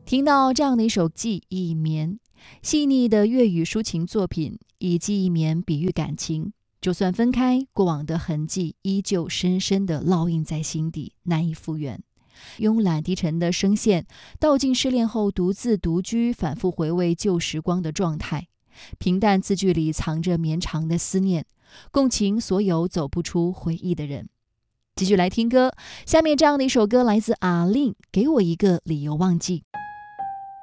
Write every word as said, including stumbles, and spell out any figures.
听到这样的一首记忆棉，细腻的粤语抒情作品，以记忆棉比喻感情，就算分开，过往的痕迹依旧深深地烙印在心底，难以复原。慵懒低沉的声线，道尽失恋后独自独居，反复回味旧时光的状态。平淡字句里藏着绵长的思念，共情所有走不出回忆的人。继续来听歌，下面这样的一首歌来自阿令，给我一个理由忘记。